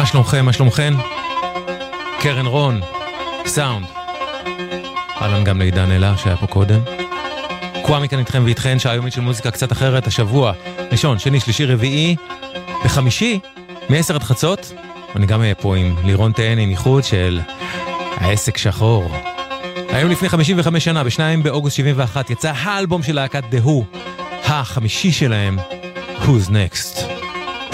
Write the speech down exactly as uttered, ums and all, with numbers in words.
מה שלומכם, מה שלומכן? קרן רון, סאונד. אהלן גם לעידן אלה שהיה פה קודם. קוואמי כאן איתכם ואיתכן, שעה יומית של מוזיקה קצת אחרת, השבוע, ראשון, שני, שלישי, רביעי, בחמישי, מ-עשר עד חצות. אני גם אהיה פה עם לירון תהני מחוץ של העסק שחור. היום לפני חמישים וחמש שנה, בשניים באוגוסט שבעים ואחת, יצא האלבום של להקת The Who, החמישי שלהם, Who's Next.